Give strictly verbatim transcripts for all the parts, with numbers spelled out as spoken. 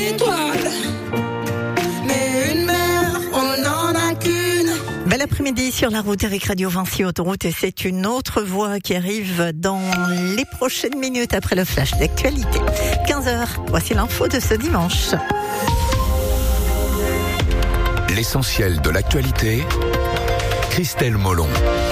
Étoile, mais une mer, on n'en a qu'une. Bel après-midi sur la route avec Radio Vinci Autoroute, et c'est une autre voix qui arrive dans les prochaines minutes après le flash d'actualité. quinze heures, voici l'info de ce dimanche. L'essentiel de l'actualité, Christelle Molon.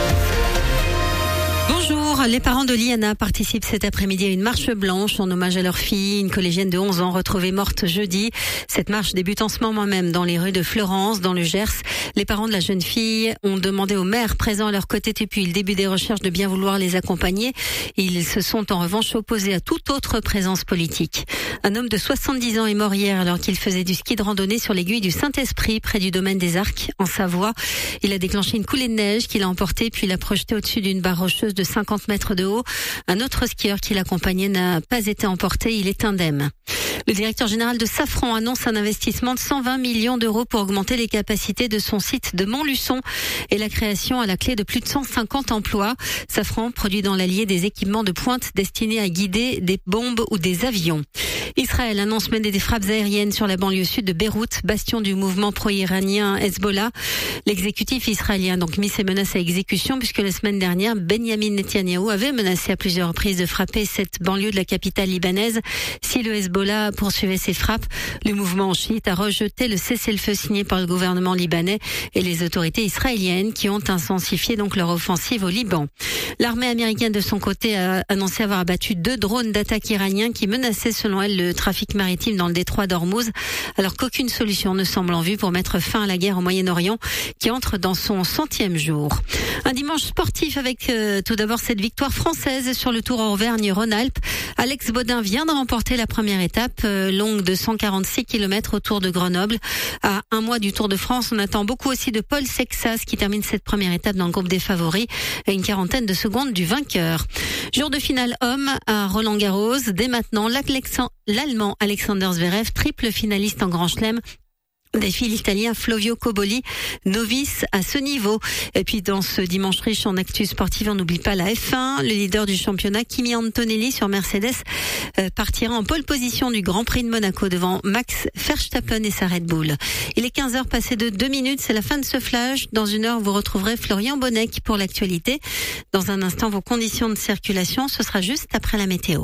Bonjour, les parents de Liana participent cet après-midi à une marche blanche en hommage à leur fille, une collégienne de onze ans retrouvée morte jeudi. Cette marche débute en ce moment même dans les rues de Florence, dans le Gers. Les parents de la jeune fille ont demandé au maire présent à leur côté depuis le début des recherches de bien vouloir les accompagner. Ils se sont en revanche opposés à toute autre présence politique. Un homme de soixante-dix ans est mort hier alors qu'il faisait du ski de randonnée sur l'aiguille du Saint-Esprit près du domaine des Arcs en Savoie. Il a déclenché une coulée de neige qu'il a emportée puis l'a projetée au-dessus d'une barre rocheuse de cinquante mètres de haut. Un autre skieur qui l'accompagnait n'a pas été emporté, il est indemne. Le directeur général de Safran annonce un investissement de cent vingt millions d'euros pour augmenter les capacités de son site de Montluçon et la création à la clé de plus de cent cinquante emplois. Safran produit dans l'Allier des équipements de pointe destinés à guider des bombes ou des avions. Israël annonce mener des frappes aériennes sur la banlieue sud de Beyrouth, bastion du mouvement pro-iranien Hezbollah. L'exécutif israélien a donc mis ses menaces à exécution puisque la semaine dernière, Benyamin Netanyahou avait menacé à plusieurs reprises de frapper cette banlieue de la capitale libanaise si le Hezbollah poursuivait ses frappes. Le mouvement chiite a rejeté le cessez-le-feu signé par le gouvernement libanais et les autorités israéliennes qui ont intensifié donc leur offensive au Liban. L'armée américaine de son côté a annoncé avoir abattu deux drones d'attaque iraniens qui menaçaient selon elle le trafic maritime dans le détroit d'Ormuz, alors qu'aucune solution ne semble en vue pour mettre fin à la guerre au Moyen-Orient qui entre dans son centième jour. Un dimanche sportif avec euh, tout d'abord cette victoire française sur le Tour Auvergne-Rhône-Alpes. Alex Baudin vient de remporter la première étape euh, longue de cent quarante-six kilomètres autour de Grenoble. À un mois du Tour de France, on attend beaucoup aussi de Paul Sexas qui termine cette première étape dans le groupe des favoris à une quarantaine de secondes du vainqueur. Jour de finale homme à Roland-Garros. Dès maintenant, l'Allemand Alexander Zverev, triple finaliste en Grand Chelem, défie l'Italien Flavio Cobolli, novice à ce niveau. Et puis dans ce dimanche riche en actu sportive, on n'oublie pas la F un. Le leader du championnat, Kimi Antonelli sur Mercedes, euh, partira en pole position du Grand Prix de Monaco devant Max Verstappen et sa Red Bull. Il est quinze heures passées de deux minutes, c'est la fin de ce flash. Dans une heure, vous retrouverez Florian Bonnec pour l'actualité. Dans un instant, vos conditions de circulation, ce sera juste après la météo.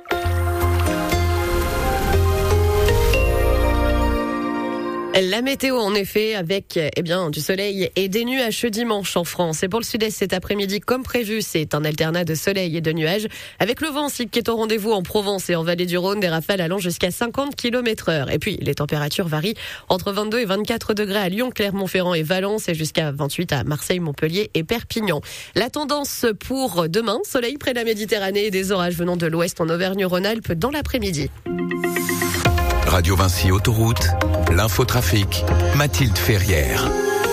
La météo, en effet, avec eh bien du soleil et des nuages ce dimanche en France. Et pour le sud-est cet après-midi, comme prévu, c'est un alternat de soleil et de nuages, avec le vent aussi qui est au rendez-vous en Provence et en vallée du Rhône, des rafales allant jusqu'à cinquante kilomètres heure. Et puis, les températures varient entre vingt-deux et vingt-quatre degrés à Lyon, Clermont-Ferrand et Valence, et jusqu'à vingt-huit à Marseille, Montpellier et Perpignan. La tendance pour demain, soleil près de la Méditerranée et des orages venant de l'ouest en Auvergne-Rhône-Alpes dans l'après-midi. Radio Vinci Autoroute, l'infotrafic, Mathilde Ferrière.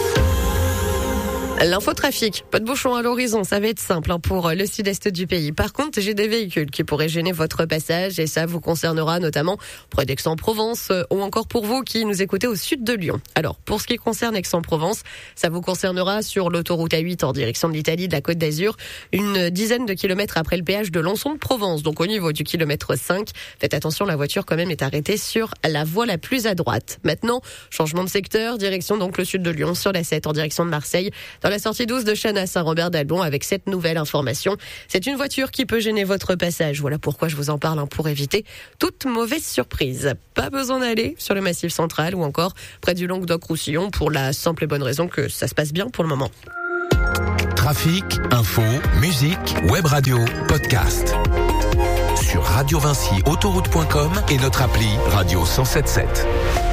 L'infotrafic, pas de bouchon à l'horizon, ça va être simple hein, pour le sud-est du pays. Par contre, j'ai des véhicules qui pourraient gêner votre passage et ça vous concernera notamment près d'Aix-en-Provence euh, ou encore pour vous qui nous écoutez au sud de Lyon. Alors, pour ce qui concerne Aix-en-Provence, ça vous concernera sur l'autoroute A huit en direction de l'Italie, de la Côte d'Azur, une dizaine de kilomètres après le péage de Lançon-de-Provence, donc au niveau du kilomètre cinq. Faites attention, la voiture quand même est arrêtée sur la voie la plus à droite. Maintenant, changement de secteur, direction donc le sud de Lyon, sur la sept en direction de Marseille, dans la sortie douze de Chana Saint-Robert-d'Albon avec cette nouvelle information. C'est une voiture qui peut gêner votre passage. Voilà pourquoi je vous en parle hein, pour éviter toute mauvaise surprise. Pas besoin d'aller sur le Massif central ou encore près du Languedoc-Roussillon pour la simple et bonne raison que ça se passe bien pour le moment. Trafic, info, musique, web radio, podcast. Sur radio vinci autoroute point com et notre appli Radio cent soixante-dix-sept.